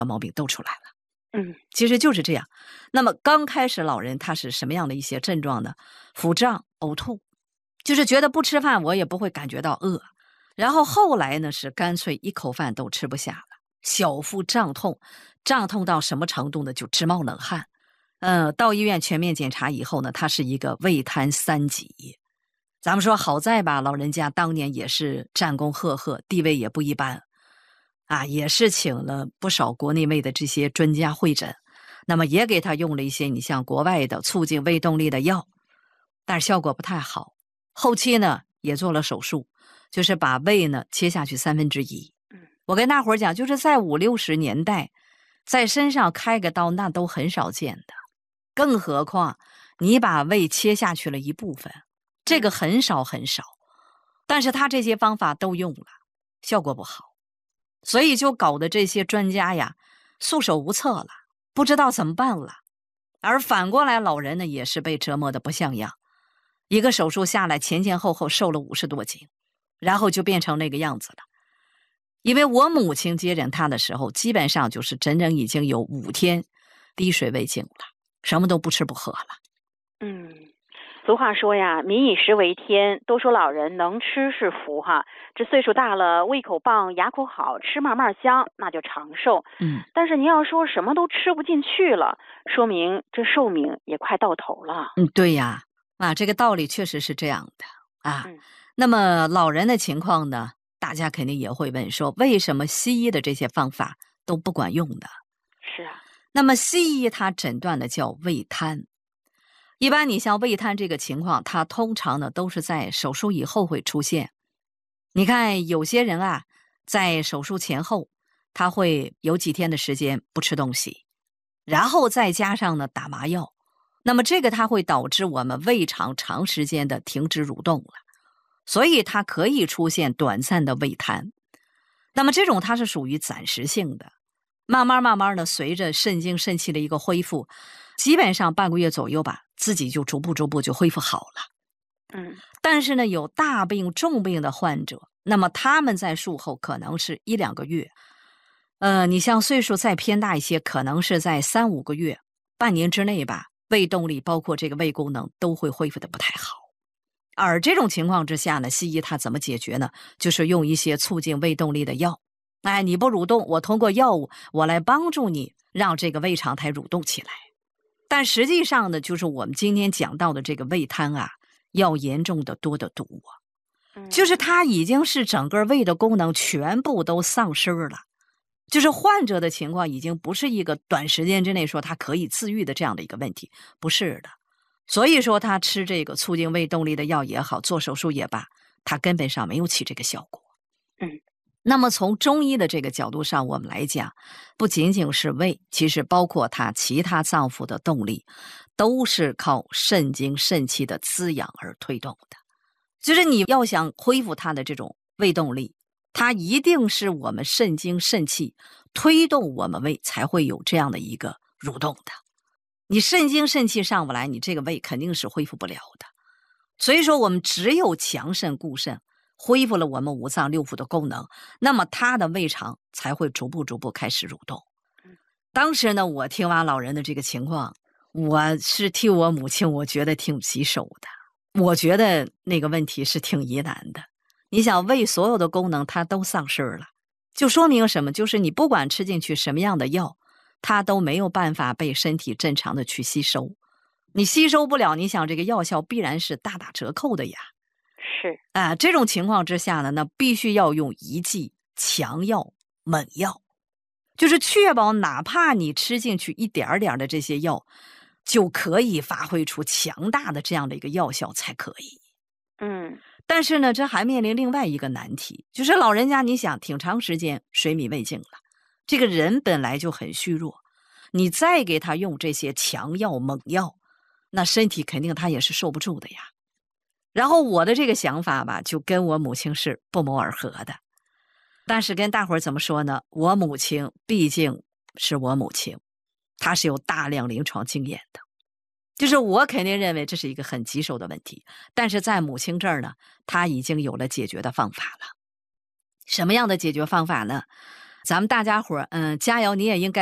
毛病都出来了。 其实就是这样。那么刚开始老人他是什么样的一些症状呢？腹胀、呕吐，就是觉得不吃饭我也不会感觉到饿。然后后来呢是干脆一口饭都吃不下了，小腹胀痛，胀痛到什么程度呢？就直冒冷汗。到医院全面检查以后呢，他是一个胃瘫3级。咱们说好在吧，老人家当年也是战功赫赫，地位也不一般啊，也是请了不少国内外的这些专家会诊，那么也给他用了一些你像国外的促进胃动力的药，但是效果不太好。后期呢也做了手术，就是把胃呢切下去1/3。我跟大伙讲，就是在50、60年代，在身上开个刀那都很少见的，更何况你把胃切下去了一部分，这个很少很少。但是他这些方法都用了，效果不好，所以就搞得这些专家呀束手无策了，不知道怎么办了。而反过来老人呢也是被折磨得不像样，一个手术下来前前后后瘦了50多斤，然后就变成那个样子了。因为我母亲接诊他的时候，基本上就是整整已经有5天滴水未进了，什么都不吃不喝了。 俗话说呀，民以食为天，都说老人能吃是福哈。这岁数大了，胃口棒，牙口好，吃慢慢香，那就长寿。但是您要说什么都吃不进去了，说明这寿命也快到头了。 对呀，这个道理确实是这样的啊。那么老人的情况呢，大家肯定也会问说，为什么西医的这些方法都不管用的？ 是啊。 那么西医它诊断的叫胃瘫。一般你像胃瘫这个情况，它通常呢都是在手术以后会出现。你看有些人啊，在手术前后，他会有几天的时间不吃东西，然后再加上呢打麻药，那么这个它会导致我们胃肠长时间的停止蠕动了，所以它可以出现短暂的胃瘫。那么这种它是属于暂时性的，慢慢的随着肾精肾气的一个恢复，基本上半个月左右吧，自己就逐步就恢复好了。但是呢，有大病重病的患者，那么他们在术后可能是1、2个月，你像岁数再偏大一些，可能是在3、5个月、半年之内吧，胃动力包括这个胃功能都会恢复的不太好。而这种情况之下呢，西医它怎么解决呢？就是用一些促进胃动力的药。你不蠕动，我通过药物我来帮助你让这个胃肠台蠕动起来。但实际上呢，就是我们今天讲到的这个胃瘫啊，要严重的多得多就是它已经是整个胃的功能全部都丧失了，就是患者的情况已经不是一个短时间之内说他可以自愈的这样的一个问题，不是的。所以说他吃这个促进胃动力的药也好，做手术也罢，他根本上没有起这个效果。那么从中医的这个角度上我们来讲，不仅仅是胃，其实包括它其他脏腑的动力都是靠肾精肾气的滋养而推动的。就是你要想恢复它的这种胃动力，它一定是我们肾精肾气推动我们胃才会有这样的一个蠕动的。你肾精肾气上不来，你这个胃肯定是恢复不了的。所以说我们只有强肾固肾，恢复了我们5脏6腑的功能，那么他的胃肠才会逐步开始蠕动。当时呢，我听完老人的这个情况，我是替我母亲，我觉得挺棘手的。我觉得那个问题是挺疑难的。你想胃所有的功能它都丧失了，就说明什么？就是你不管吃进去什么样的药，它都没有办法被身体正常的去吸收。你吸收不了，你想这个药效必然是大打折扣的呀。 是这种情况之下呢，那必须要用一剂强药猛药，就是确保哪怕你吃进去一点点的这些药，就可以发挥出强大的这样的一个药效才可以。但是呢，这还面临另外一个难题，就是老人家你想挺长时间水米未进了，这个人本来就很虚弱，你再给他用这些强药猛药，那身体肯定他也是受不住的呀。然后我的这个想法吧，就跟我母亲是不谋而合的。但是跟大伙儿怎么说呢？我母亲毕竟是我母亲，她是有大量临床经验的。就是我肯定认为这是一个很棘手的问题，但是在母亲这儿呢，她已经有了解决的方法了。什么样的解决方法呢？ 咱们大家伙儿，加油，你也应该。